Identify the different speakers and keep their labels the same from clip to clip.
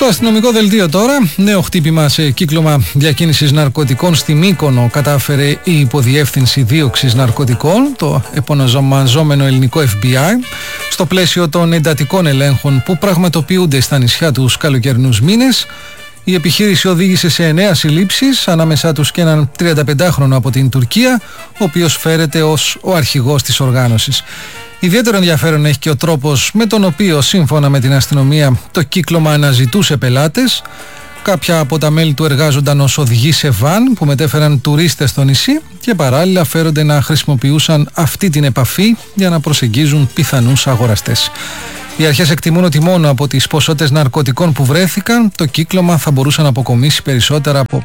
Speaker 1: Στο αστυνομικό δελτίο τώρα, νέο χτύπημα σε κύκλωμα διακίνησης ναρκωτικών στη Μύκονο κατάφερε η Υποδιεύθυνση Δίωξης Ναρκωτικών, το επωνομαζόμενο ελληνικό FBI, στο πλαίσιο των εντατικών ελέγχων που πραγματοποιούνται στα νησιά τους καλοκαιρινούς μήνες. Η επιχείρηση οδήγησε σε 9 συλλήψεις, ανάμεσά τους και έναν 35χρονο από την Τουρκία, ο οποίος φέρεται ως ο αρχηγός της οργάνωσης. Ιδιαίτερο ενδιαφέρον έχει και ο τρόπος με τον οποίο, σύμφωνα με την αστυνομία, το κύκλωμα αναζητούσε πελάτες. Κάποια από τα μέλη του εργάζονταν ως οδηγοί σε βαν που μετέφεραν τουρίστες στο νησί και παράλληλα φέρονται να χρησιμοποιούσαν αυτή την επαφή για να προσεγγίζουν πιθανούς αγοραστές. Οι αρχές εκτιμούν ότι μόνο από τις ποσότητες ναρκωτικών που βρέθηκαν, το κύκλωμα θα μπορούσε να αποκομίσει περισσότερα από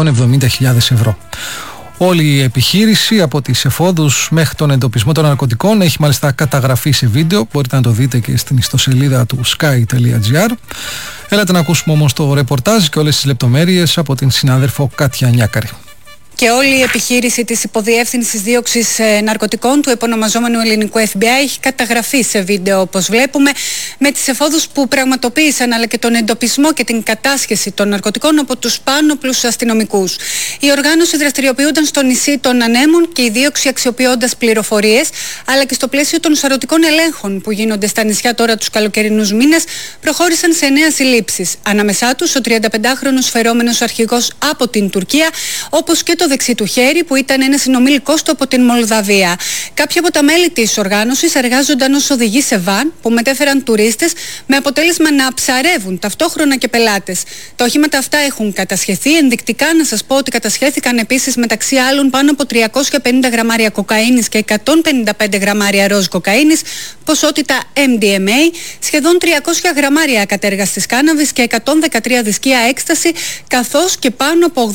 Speaker 1: 170.000 ευρώ. Όλη η επιχείρηση από τις εφόδους μέχρι τον εντοπισμό των ναρκωτικών έχει μάλιστα καταγραφεί σε βίντεο, μπορείτε να το δείτε και στην ιστοσελίδα του sky.gr. Έλατε να ακούσουμε όμως το ρεπορτάζ και όλες τις λεπτομέρειες από την συνάδελφο Κάτια Νιάκαρη.
Speaker 2: Και όλη η επιχείρηση της Υποδιεύθυνσης Δίωξης Ναρκωτικών του επωνομαζόμενου ελληνικού FBI έχει καταγραφεί σε βίντεο, όπως βλέπουμε, με τις εφόδους που πραγματοποίησαν, αλλά και τον εντοπισμό και την κατάσχεση των ναρκωτικών από τους πάνωπλους αστυνομικούς. Η οργάνωση δραστηριοποιούνταν στο νησί των Ανέμων και η δίωξη αξιοποιώντας πληροφορίες, αλλά και στο πλαίσιο των σαρωτικών ελέγχων που γίνονται στα νησιά τώρα τους καλοκαιρινούς μήνες, προχώρησαν σε 9 συλλήψεις. Ανάμεσά τους ο 35χρονος φερόμενος αρχηγός από την Τουρκία, όπως και το δεξί του χέρι που ήταν ένα συνομιλικός του από την Μολδαβία. Κάποια από τα μέλη της οργάνωσης εργάζονταν ως οδηγοί σε βαν που μετέφεραν τουρίστες, με αποτέλεσμα να ψαρεύουν ταυτόχρονα και πελάτες. Τα οχήματα αυτά έχουν κατασχεθεί. Ενδεικτικά να σας πω ότι κατασχέθηκαν επίσης μεταξύ άλλων πάνω από 350 γραμμάρια κοκαίνης και 155 γραμμάρια ροζ κοκαίνης, ποσότητα MDMA, σχεδόν 300 γραμμάρια ακατέργαστης κάναβης και 113 δισκία έκσταση, καθώς και πάνω από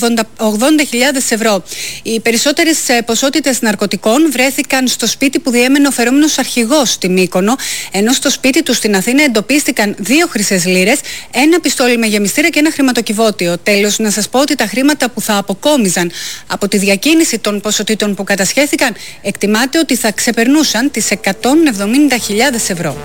Speaker 2: 80.000 ευρώ. Οι περισσότερες ποσότητες ναρκωτικών βρέθηκαν στο σπίτι που διέμενε ο φερόμενος αρχηγός στη Μύκονο, ενώ στο σπίτι του στην Αθήνα εντοπίστηκαν 2 χρυσές λίρες, ένα πιστόλι με γεμιστήρα και ένα χρηματοκιβώτιο. Τέλος, να σας πω ότι τα χρήματα που θα αποκόμιζαν από τη διακίνηση των ποσοτήτων που κατασχέθηκαν εκτιμάται ότι θα ξεπερνούσαν τις 170.000 ευρώ.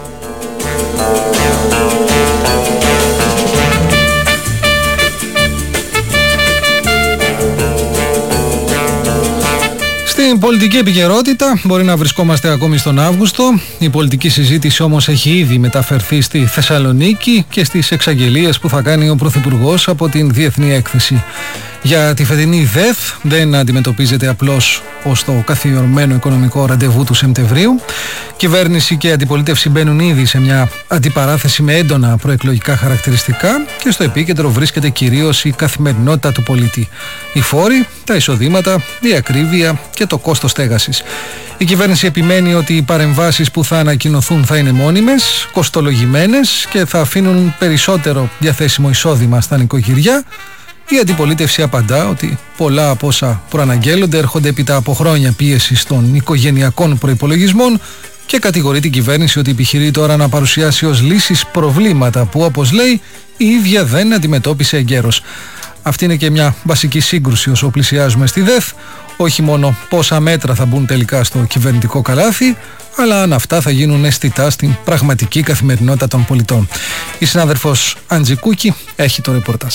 Speaker 1: Στην πολιτική επικαιρότητα μπορεί να βρισκόμαστε ακόμη στον Αύγουστο. Η πολιτική συζήτηση όμως έχει ήδη μεταφερθεί στη Θεσσαλονίκη και στις εξαγγελίες που θα κάνει ο Πρωθυπουργός από την Διεθνή Έκθεση. Για τη φετινή ΔΕΘ δεν αντιμετωπίζεται απλώς ως το καθιερωμένο οικονομικό ραντεβού του Σεπτεμβρίου. Κυβέρνηση και αντιπολίτευση μπαίνουν ήδη σε μια αντιπαράθεση με έντονα προεκλογικά χαρακτηριστικά και στο επίκεντρο βρίσκεται κυρίως η καθημερινότητα του πολίτη. Οι φόροι, τα εισοδήματα, η ακρίβεια και το κόστος στέγασης. Η κυβέρνηση επιμένει ότι οι παρεμβάσεις που θα ανακοινωθούν θα είναι μόνιμες, κοστολογημένες και θα αφήνουν περισσότερο διαθέσιμο εισόδημα στα νοικοκυριά. Η αντιπολίτευση απαντά ότι πολλά από όσα προαναγγέλλονται έρχονται έπειτα από χρόνια πίεσης των οικογενειακών προϋπολογισμών και κατηγορεί την κυβέρνηση ότι επιχειρεί τώρα να παρουσιάσει ως λύσεις προβλήματα που, όπως λέει, η ίδια δεν αντιμετώπισε εγκαίρως. Αυτή είναι και μια βασική σύγκρουση όσο πλησιάζουμε στη ΔΕΘ, όχι μόνο πόσα μέτρα θα μπουν τελικά στο κυβερνητικό καλάθι, αλλά αν αυτά θα γίνουν αισθητά στην πραγματική καθημερινότητα των πολιτών. Η συνάδελφος Αντζικούκη έχει το ρεπορτάζ.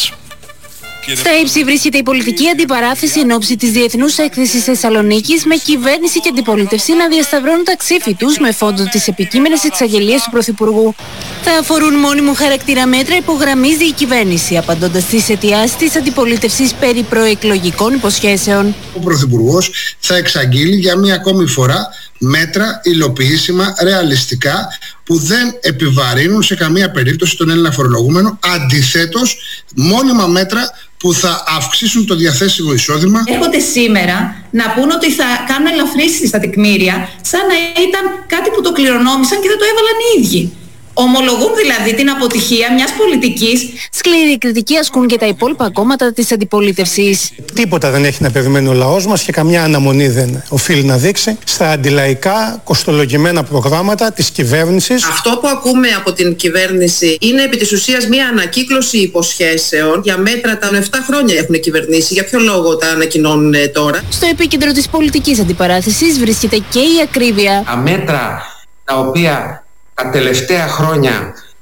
Speaker 3: Στα ύψη βρίσκεται η πολιτική αντιπαράθεση εν ώψη της Διεθνούς Έκθεσης Θεσσαλονίκης, με κυβέρνηση και αντιπολίτευση να διασταυρώνουν τα ξύφη τους με φόντο τις επικείμενες εξαγγελίες του Πρωθυπουργού. Θα αφορούν μόνιμου χαρακτήρα μέτρα, υπογραμμίζει η κυβέρνηση, απαντώντας στις αιτιάσεις της αντιπολίτευσης περί προεκλογικών υποσχέσεων.
Speaker 4: Ο Πρωθυπουργός θα εξαγγείλει για μία ακόμη φορά μέτρα υλοποιήσιμα, ρεαλιστικά, που δεν επιβαρύνουν σε καμία περίπτωση τον Έλληνα φορολογούμενο. Αντιθέτως, μόνιμα μέτρα που θα αυξήσουν το διαθέσιμο εισόδημα.
Speaker 5: Έρχονται σήμερα να πούν ότι θα κάνουν ελαφρύσεις στα τεκμήρια, σαν να ήταν κάτι που το κληρονόμησαν και δεν το έβαλαν οι ίδιοι. Ομολογούν δηλαδή την αποτυχία μιας πολιτικής.
Speaker 3: Σκληρή κριτική ασκούν και τα υπόλοιπα κόμματα της αντιπολίτευσης.
Speaker 6: Τίποτα δεν έχει να περιμένει ο λαός μας και καμιά αναμονή δεν οφείλει να δείξει στα αντιλαϊκά, κοστολογημένα προγράμματα της κυβέρνησης.
Speaker 7: Αυτό που ακούμε από την κυβέρνηση είναι επί της ουσίας μια ανακύκλωση υποσχέσεων για μέτρα τα 7 χρόνια έχουν κυβερνήσει. Για ποιο λόγο τα ανακοινώνουν τώρα?
Speaker 3: Στο επίκεντρο της πολιτικής αντιπαράθεσης βρίσκεται και η ακρίβεια.
Speaker 8: Τα μέτρα τα οποία τα τελευταία χρόνια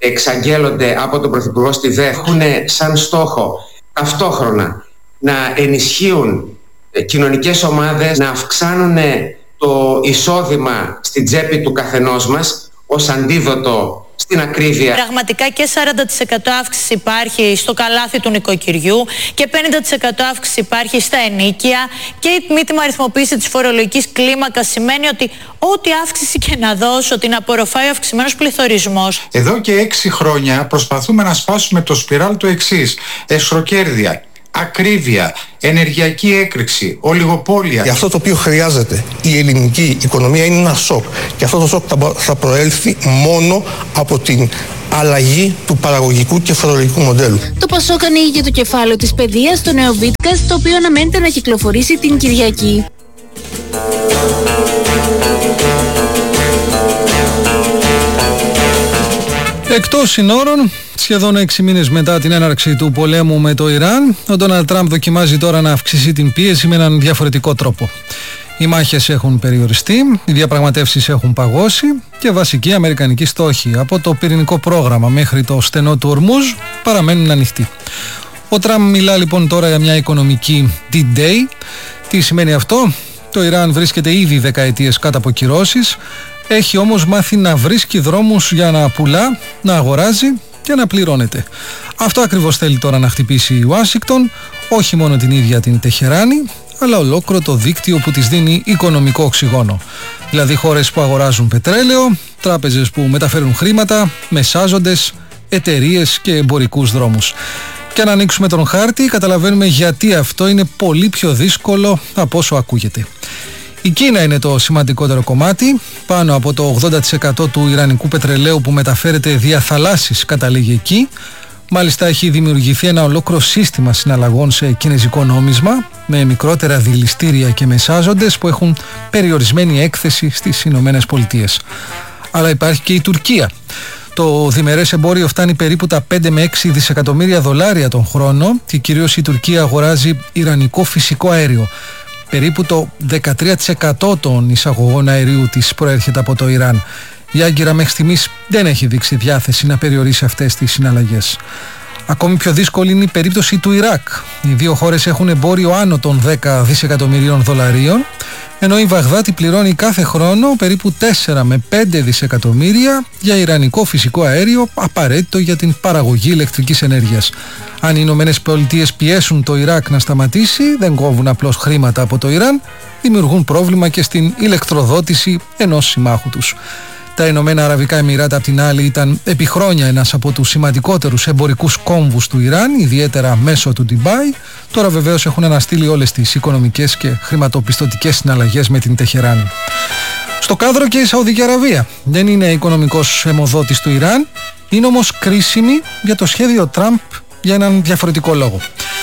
Speaker 8: εξαγγέλλονται από τον Πρωθυπουργό στη ΔΕΘ έχουν σαν στόχο ταυτόχρονα να ενισχύουν κοινωνικές ομάδες, να αυξάνουν το εισόδημα στην τσέπη του καθενός μας ως αντίδοτο στην ακρίβεια.
Speaker 9: Πραγματικά και 40% αύξηση υπάρχει στο καλάθι του νοικοκυριού και 50% αύξηση υπάρχει στα ενίκια, και η μη αριθμοποίηση της φορολογικής κλίμακας σημαίνει ότι ό,τι αύξηση και να δώσω την απορροφάει ο αυξημένος πληθωρισμός.
Speaker 10: Εδώ και 6 χρόνια προσπαθούμε να σπάσουμε το σπιράλ του εξής: εσχροκέρδεια, ακρίβεια, ενεργειακή έκρηξη, ολιγοπόλια.
Speaker 11: Αυτό το οποίο χρειάζεται η ελληνική οικονομία είναι ένα σοκ. Και αυτό το σοκ θα προέλθει μόνο από την αλλαγή του παραγωγικού και φορολογικού μοντέλου.
Speaker 3: Το Πασόκ ανοίγει το κεφάλαιο της παιδείας στο νέο Βίτκας, το οποίο αναμένεται να κυκλοφορήσει την Κυριακή.
Speaker 1: Εκτός συνόρων, σχεδόν 6 μήνες μετά την έναρξη του πολέμου με το Ιράν, ο Ντόναλντ Τραμπ δοκιμάζει τώρα να αυξήσει την πίεση με έναν διαφορετικό τρόπο. Οι μάχες έχουν περιοριστεί, οι διαπραγματεύσεις έχουν παγώσει και βασικοί αμερικανικοί στόχοι, από το πυρηνικό πρόγραμμα μέχρι το στενό του Ορμούζ, παραμένουν ανοιχτοί. Ο Τραμπ μιλά λοιπόν τώρα για μια οικονομική D-Day. Τι σημαίνει αυτό? Το Ιράν βρίσκεται ήδη δεκαετίες κάτω από κυρώσεις, έχει όμως μάθει να βρίσκει δρόμους για να πουλά, να αγοράζει και να πληρώνεται. Αυτό ακριβώς θέλει τώρα να χτυπήσει η Ουάσιγκτον, όχι μόνο την ίδια την Τεχεράνη, αλλά ολόκληρο το δίκτυο που της δίνει οικονομικό οξυγόνο. Δηλαδή χώρες που αγοράζουν πετρέλαιο, τράπεζες που μεταφέρουν χρήματα, μεσάζοντες, εταιρείες και εμπορικούς δρόμους. Και αν ανοίξουμε τον χάρτη, καταλαβαίνουμε γιατί αυτό είναι πολύ πιο δύσκολο από όσο ακούγεται. Η Κίνα είναι το σημαντικότερο κομμάτι, πάνω από το 80% του ιρανικού πετρελαίου που μεταφέρεται δια θαλάσσης καταλήγει εκεί. Μάλιστα έχει δημιουργηθεί ένα ολόκληρο σύστημα συναλλαγών σε κινεζικό νόμισμα, με μικρότερα δηληστήρια και μεσάζοντες που έχουν περιορισμένη έκθεση στις Ηνωμένες Πολιτείες. Αλλά υπάρχει και η Τουρκία. Το διμερές εμπόριο φτάνει περίπου τα 5 με 6 δισεκατομμύρια δολάρια τον χρόνο και κυρίως η Τουρκία αγοράζει ιρανικό φυσικό αέριο. Περίπου το 13% των εισαγωγών αερίου της προέρχεται από το Ιράν. Η Άγκυρα μέχρι στιγμής δεν έχει δείξει διάθεση να περιορίσει αυτές τις συναλλαγές. Ακόμη πιο δύσκολη είναι η περίπτωση του Ιράκ. Οι δύο χώρες έχουν εμπόριο άνω των 10 δισεκατομμυρίων δολαρίων, ενώ η Βαγδάτη πληρώνει κάθε χρόνο περίπου 4 με 5 δισεκατομμύρια για ιρανικό φυσικό αέριο απαραίτητο για την παραγωγή ηλεκτρικής ενέργειας. Αν οι Ηνωμένες Πολιτείες πιέσουν το Ιράκ να σταματήσει, δεν κόβουν απλώς χρήματα από το Ιράν, δημιουργούν πρόβλημα και στην ηλεκτροδότηση ενός συμμάχου τους. Τα Ηνωμένα Αραβικά Εμιράτα απ' την άλλη ήταν επί χρόνια ένας από τους σημαντικότερους εμπορικούς κόμβους του Ιράν, ιδιαίτερα μέσω του Ντουμπάι. Τώρα βεβαίως έχουν αναστείλει όλες τις οικονομικές και χρηματοπιστωτικές συναλλαγές με την Τεχεράνη. Στο κάδρο και η Σαουδική Αραβία. Δεν είναι οικονομικός αιμοδότης του Ιράν, είναι όμως κρίσιμη για το σχέδιο Τραμπ για έναν διαφορετικό λόγο.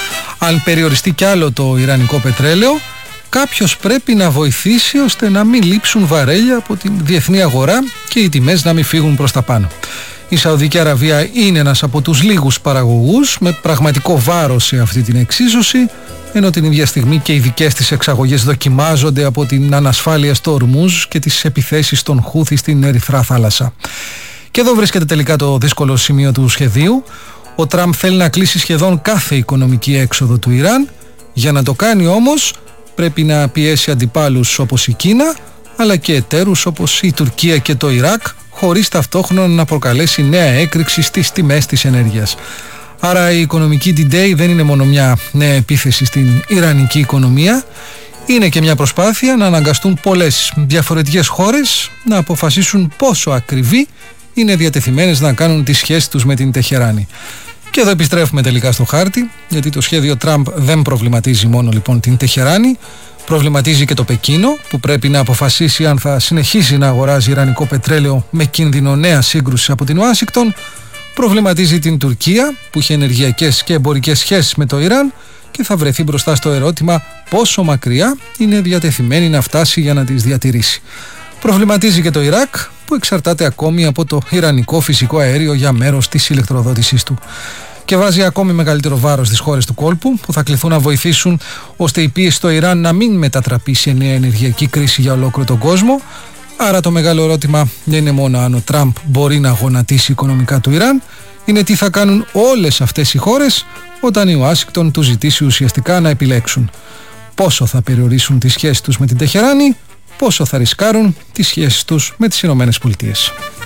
Speaker 1: Αν περιοριστεί κι άλλο το ιρανικό πετρέλαιο, κάποιος πρέπει να βοηθήσει ώστε να μην λείψουν βαρέλια από την διεθνή αγορά και οι τιμές να μην φύγουν προς τα πάνω. Η Σαουδική Αραβία είναι ένας από τους λίγους παραγωγούς με πραγματικό βάρος σε αυτή την εξίσωση, ενώ την ίδια στιγμή και οι δικές της εξαγωγές δοκιμάζονται από την ανασφάλεια στο Ορμούζ και τις επιθέσεις των Χούθι στην Ερυθρά Θάλασσα. Και εδώ βρίσκεται τελικά το δύσκολο σημείο του σχεδίου. Ο Τραμπ θέλει να κλείσει σχεδόν κάθε οικονομική έξοδο του Ιράν. Για να το κάνει όμως πρέπει να πιέσει αντιπάλους όπως η Κίνα, αλλά και εταίρους όπως η Τουρκία και το Ιράκ, χωρίς ταυτόχρονα να προκαλέσει νέα έκρηξη στις τιμές της ενέργειας. Άρα η οικονομική D-Day δεν είναι μόνο μια νέα επίθεση στην ιρανική οικονομία, είναι και μια προσπάθεια να αναγκαστούν πολλές διαφορετικές χώρες να αποφασίσουν πόσο ακριβή είναι διατεθειμένες να κάνουν τη σχέση τους με την Τεχεράνη. Και εδώ επιστρέφουμε τελικά στο χάρτη, γιατί το σχέδιο Τραμπ δεν προβληματίζει μόνο λοιπόν την Τεχεράνη, προβληματίζει και το Πεκίνο, που πρέπει να αποφασίσει αν θα συνεχίσει να αγοράζει ιρανικό πετρέλαιο με κίνδυνο νέα σύγκρουση από την Ουάσιγκτον, προβληματίζει την Τουρκία, που έχει ενεργειακές και εμπορικές σχέσεις με το Ιράν και θα βρεθεί μπροστά στο ερώτημα πόσο μακριά είναι διατεθειμένη να φτάσει για να τις διατηρήσει. Προβληματίζει και το Ιράκ, που εξαρτάται ακόμη από το ιρανικό φυσικό αέριο για μέρος της ηλεκτροδότησής του. Και βάζει ακόμη μεγαλύτερο βάρος στις χώρες του κόλπου, που θα κληθούν να βοηθήσουν ώστε η πίεση στο Ιράν να μην μετατραπεί σε νέα ενεργειακή κρίση για ολόκληρο τον κόσμο, Άρα το μεγάλο ερώτημα δεν είναι μόνο αν ο Τραμπ μπορεί να γονατίσει οικονομικά του Ιράν, είναι τι θα κάνουν όλες αυτές οι χώρες όταν η Ουάσιγκτον του ζητήσει ουσιαστικά να επιλέξουν. Πόσο θα περιορίσουν τις σχέσεις τους με την Τεχεράνη, πόσο θα ρισκάρουν τις σχέσεις τους με τις Ηνωμένες Πολιτείες.